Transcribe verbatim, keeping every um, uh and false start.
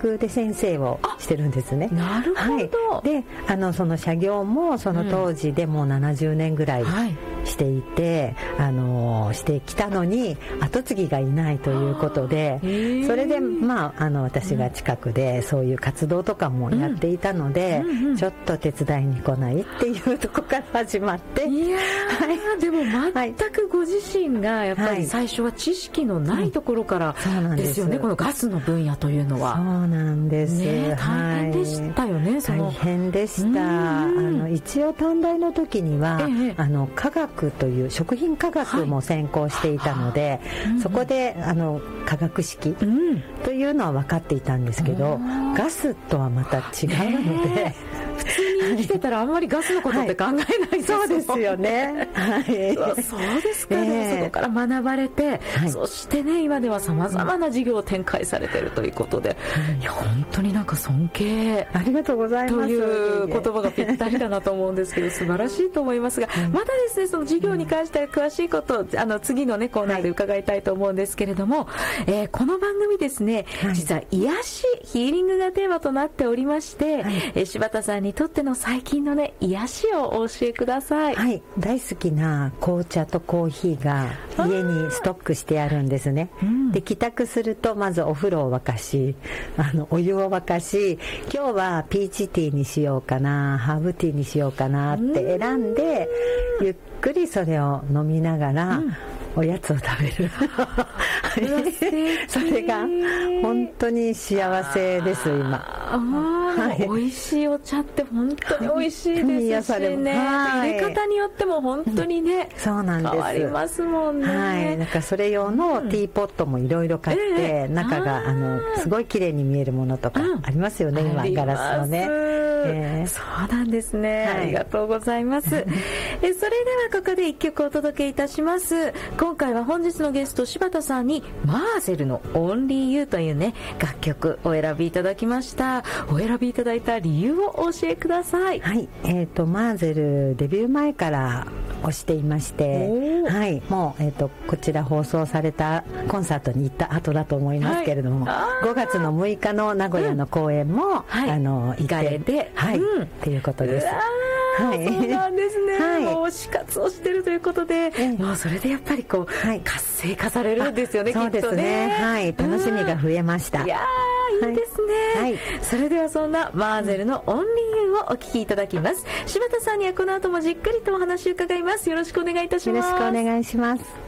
学で先生をしてるんですね。 なるほど、 はい、であのその写業もその当時でもうななじゅうねんぐらいしていて、うん、はい、あのしてきたのに後継ぎがいないということで、それで、まあ、あの私が近くでそういう活動とかもやっていたので、うんうんうん、ちょっと手伝いに来ないっていうところから始まって、 いや、はい、でも全くご自身がやっぱり最初は知識のないところからですよね、はい、このガスの分野というのは。 そうなんです、ね、 大変でしたよね、はい、その大変でした。あの一応短大の時には、ええ、あの科学という食品科学も専攻していたので、はい、そこであの化学式というのは分かっていたんですけど、うん、ガスとはまた違うので、ね、 普通に生きてたらあんまりガスのことって考えないですよ、 はい、そうですよね、はい、 そうですか、ね、えー、そこから学ばれて、はい、そしてね今ではさまざまな事業を展開されているということで、はい、いや本当になんか尊敬ありがとうございますという言葉がぴったりだなと思うんですけど素晴らしいと思いますが、うん、またですねその事業に関しては詳しいことをあの次の、ね、コーナーで伺いたいと思うんですけれども、はい、えー、この番組ですね、はい、実は癒しヒーリングがテーマとなっておりまして、はい、えー、柴田さんにとっての最近のね癒しをお教えください。 はい、大好きな紅茶とコーヒーが家にストックしてあるんですね、うん、で帰宅するとまずお風呂を沸かしあのお湯を沸かし今日はピーチティーにしようかなハーブティーにしようかなって選んで、うん、ゆっくりそれを飲みながら、うん、おやつを食べるそれが本当に幸せです今。 あ、はい、美味しいお茶って本当に美味しいですしね、はい、入れ方によっても本当にね、うん、そうなんです変わりますもんね、 はい、なんかそれ用のティーポットもいろいろ買って、うん、えー、中があのすごい綺麗に見えるものとかありますよね、うん、今ガラスのね、 えー、そうなんですね、はい、ありがとうございますえそれではここでいっきょくお届けいたします。今回は本日のゲスト柴田さんにマーゼルのオンリーユーというね楽曲お選びいただきました。お選びいただいた理由をお教えください。 はい、えーと、マーゼルデビュー前から推していまして、はい、もう、えーと、こちら放送されたコンサートに行った後だと思いますけれども、はい、ごがつのむいかの名古屋の公演も、うん、はい、あの行ってで、はい、うん、っていうことです。 はい、そうなんですね、はい、もう推し活をしているということで、えー、もうそれでやっぱりこう、はい、活性化されるんですよね、きっとね。そうですね、 はい、楽しみが増えました。 いやーいいですね、はい、それではそんなマーゼルのオンリーユーをお聞きいただきます。柴田さんにはこの後もじっくりとお話を伺います。よろしくお願いいたします。 よろしくお願いします。